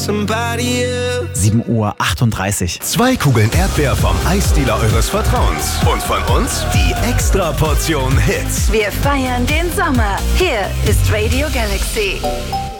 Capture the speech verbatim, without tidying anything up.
sieben Uhr achtunddreißig. Zwei Kugeln Erdbeer vom Eisdealer eures Vertrauens. Und von uns die Extra-Portion Hits. Wir feiern den Sommer. Hier ist Radio Galaxy.